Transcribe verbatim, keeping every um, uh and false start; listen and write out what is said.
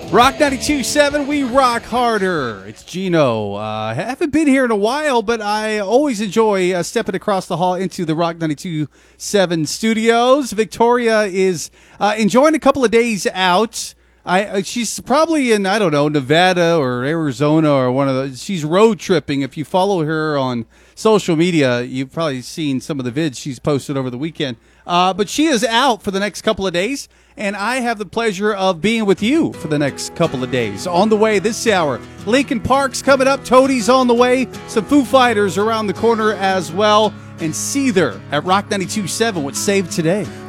Rock ninety-two point seven, we rock harder. It's Gino. I uh, haven't been here in a while, but I always enjoy uh, stepping across the hall into the Rock ninety-two point seven studios. Victoria is uh, enjoying a couple of days out. I uh, She's probably in, I don't know, Nevada or Arizona or one of those. She's road tripping. If you follow her on social media, you've probably seen some of the vids she's posted over the weekend. Uh, but she is out for the next couple of days, and I have the pleasure of being with you for the next couple of days. On the way this hour, Linkin Park's coming up, Toadies on the way, some Foo Fighters around the corner as well, and Seether at Rock ninety-two point seven with Save Today.